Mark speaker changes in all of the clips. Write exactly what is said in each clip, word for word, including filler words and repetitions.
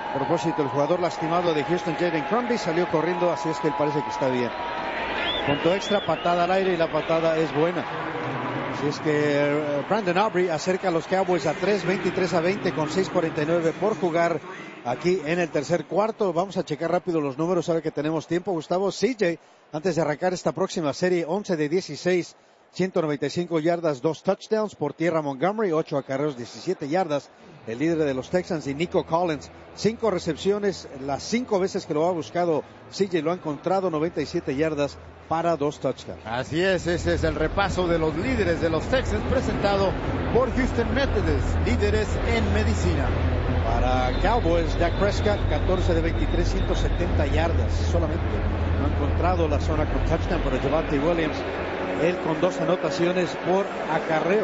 Speaker 1: A propósito, el jugador lastimado de Houston, Jaden Crumby, salió corriendo, así es que él parece que está bien. Punto extra, patada al aire y la patada es buena. Así es que uh, Brandon Aubrey acerca a los Cowboys a tres, veintitrés a veinte con seis cuarenta y nueve por jugar aquí en el tercer cuarto. Vamos a checar rápido los números ahora que tenemos tiempo, Gustavo. C J, antes de arrancar esta próxima serie, once de dieciséis, ciento noventa y cinco yardas, dos touchdowns. Por tierra Montgomery, ocho acarreos, diecisiete yardas, el líder de los Texans. Y Nico Collins, cinco recepciones, las cinco veces que lo ha buscado C J lo ha encontrado, noventa y siete yardas para dos touchdowns.
Speaker 2: Así es, ese es el repaso de los líderes de los Texans presentado por Houston Methodist, líderes en medicina.
Speaker 1: Para Cowboys, Dak Prescott, catorce de veintitrés, ciento setenta yardas solamente. No ha encontrado la zona con touchdown, pero Javonte Williams, él con dos anotaciones por acarreo.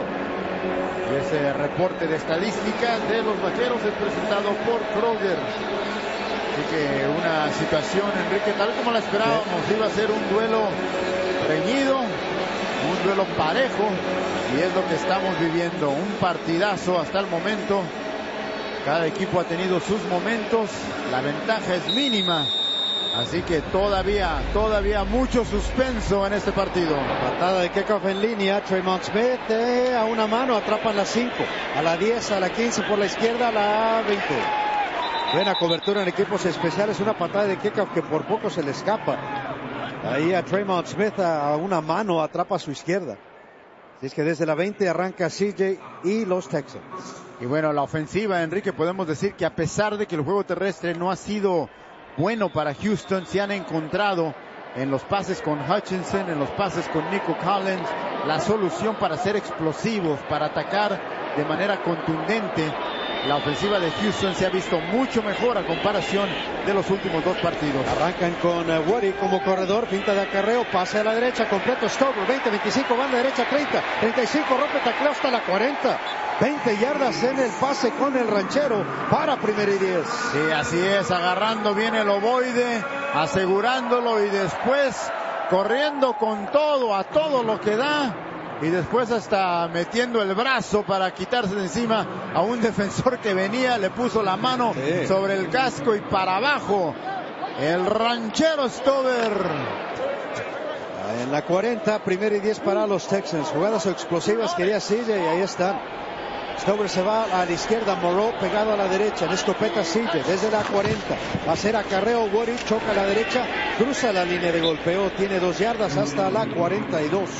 Speaker 2: Y ese reporte de estadística de los Vaqueros es presentado por Kroger. Así que una situación, Enrique, tal como la esperábamos, iba a ser un duelo reñido, un duelo parejo, y es lo que estamos viviendo, un partidazo hasta el momento. Cada equipo ha tenido sus momentos, la ventaja es mínima, así que todavía, todavía mucho suspenso en este partido.
Speaker 1: Patada de kickoff en línea, Tremont Smith eh, a una mano, atrapan la cinco, a la diez, a la quince por la izquierda, a la veinte. Buena cobertura en equipos especiales, una patada de kickoff que por poco se le escapa. Ahí a Tremont Smith a una mano, atrapa a su izquierda. Así es que desde la veinte arranca C J y los Texans.
Speaker 2: Y bueno, la ofensiva, Enrique, podemos decir que a pesar de que el juego terrestre no ha sido bueno para Houston, se han encontrado en los pases con Hutchinson, en los pases con Nico Collins, la solución para ser explosivos, para atacar de manera contundente. La ofensiva de Houston se ha visto mucho mejor a comparación de los últimos dos partidos.
Speaker 1: Arrancan con uh, Woody como corredor, pinta de acarreo, pase a la derecha, completo Stover, veinte, veinticinco, banda derecha, treinta, treinta y cinco, rompe tacleo hasta la cuarenta. veinte yardas en el pase con el ranchero para primera y diez.
Speaker 2: Sí, así es, agarrando bien el ovoide, asegurándolo y después corriendo con todo, a todo lo que da. Y después hasta metiendo el brazo para quitarse de encima a un defensor que venía, le puso la mano sí. sobre el casco y para abajo el ranchero Stover.
Speaker 1: En la cuarenta, primera y diez para los Texans. Jugadas explosivas quería C J y ahí están. Stover se va a la izquierda, Moreau pegado a la derecha, en escopeta C J desde la cuarenta, va a hacer acarreo, Woody choca a la derecha, cruza la línea de golpeo, tiene dos yardas hasta la cuarenta y dos.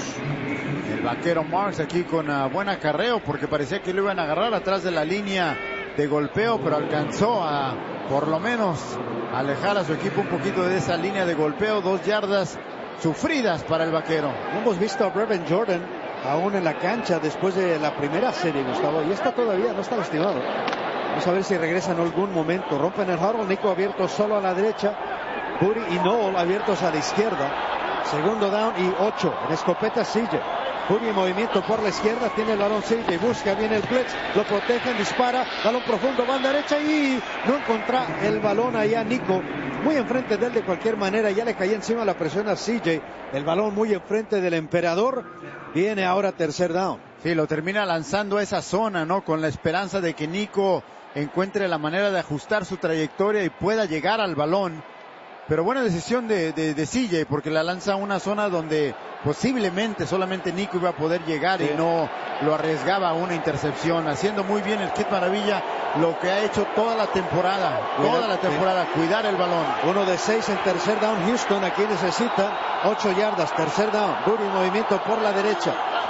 Speaker 2: El vaquero Marks aquí con uh, buen acarreo porque parecía que lo iban a agarrar atrás de la línea de golpeo, pero alcanzó a por lo menos alejar a su equipo un poquito de esa línea de golpeo, dos yardas sufridas para el vaquero.
Speaker 1: Hemos visto a Brevin Jordan aún en la cancha después de la primera serie, Gustavo, y está todavía, no está lastimado. Vamos a ver si regresa en algún momento. Rompen el huddle, Nico abierto solo a la derecha, Woody y Noel abiertos a la izquierda. Segundo down y ocho, en escopeta C J. Woody en movimiento por la izquierda, tiene el balón C J, busca bien el blitz, lo protegen, dispara, balón profundo, banda derecha y no encontrá el balón allá Nico, muy enfrente de él de cualquier manera, ya le caía encima la presión a C J, el balón muy enfrente del emperador, viene ahora tercer down.
Speaker 2: Sí, lo termina lanzando a esa zona, ¿no? Con la esperanza de que Nico encuentre la manera de ajustar su trayectoria y pueda llegar al balón. Pero buena decisión de, de, de C J porque la lanza a una zona donde posiblemente solamente Nico iba a poder llegar sí. y no lo arriesgaba a una intercepción, haciendo muy bien el Kid Maravilla lo que ha hecho toda la temporada, toda sí. la temporada, cuidar el balón.
Speaker 1: Uno de seis en tercer down, Houston aquí necesita ocho yardas, tercer down, Woody movimiento por la derecha,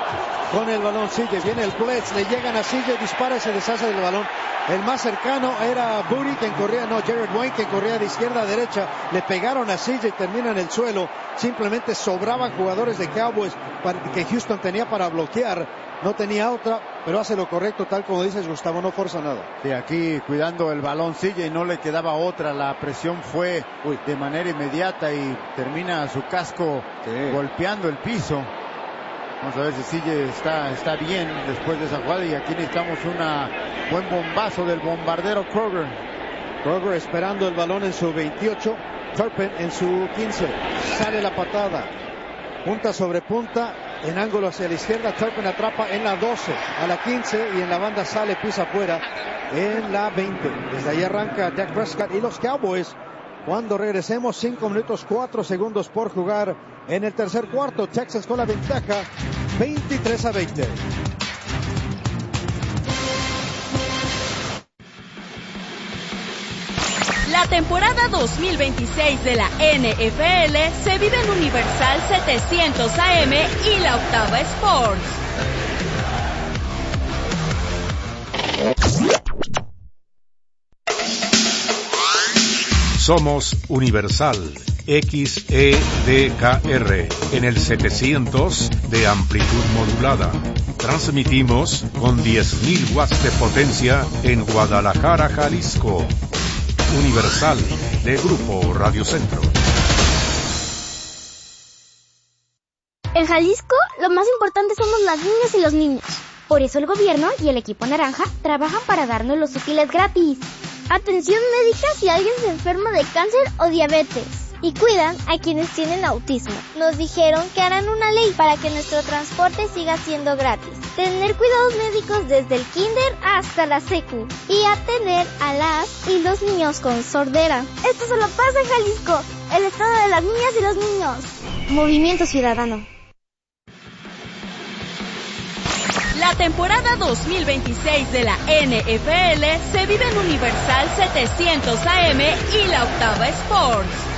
Speaker 1: con el balón C J, viene el blitz, le llegan a C J, dispara y se deshace del balón. El más cercano era Woody, quien corría, no, Jared Wayne, que corría de izquierda a derecha, le pegaron a C J, termina en el suelo, simplemente sobraban jugadores de Cowboys para, que Houston tenía para bloquear, no tenía otra, pero hace lo correcto, tal como dices, Gustavo, no forza nada.
Speaker 2: Sí, aquí cuidando el balón C J, no le quedaba otra, la presión fue Uy. de manera inmediata y termina su casco sí. golpeando el piso. Vamos a ver si C J está, está bien después de esa jugada y aquí necesitamos un buen bombazo del bombardero Kroger.
Speaker 1: Kroger esperando el balón en su veintiocho, Turpin en su quince, sale la patada, punta sobre punta, en ángulo hacia la izquierda. Turpin atrapa en la doce, a la quince, y en la banda sale, pisa afuera en la veinte. Desde ahí arranca Dak Prescott y los Cowboys. Cuando regresemos, cinco minutos cuatro segundos por jugar en el tercer cuarto. Texas con la ventaja, veintitrés a veinte.
Speaker 3: La temporada dos mil veintiséis de la N F L se vive en Universal setecientos A M y la Octava Sports.
Speaker 4: Somos Universal X E D K R en el setecientos de amplitud modulada. Transmitimos con diez mil watts de potencia en Guadalajara, Jalisco. Universal de Grupo Radio Centro.
Speaker 5: En Jalisco, lo más importante somos las niñas y los niños. Por eso el gobierno y el equipo naranja trabajan para darnos los útiles gratis. Atención médica si alguien se enferma de cáncer o diabetes. Y cuidan a quienes tienen autismo. Nos dijeron que harán una ley para que nuestro transporte siga siendo gratis. Tener cuidados médicos desde el kinder hasta la secu. Y atender a las y los niños con sordera. Esto solo pasa en Jalisco, el estado de las niñas y los niños. Movimiento Ciudadano.
Speaker 3: La temporada dos mil veintiséis de la N F L se vive en Universal setecientos A M y la Octava Sports.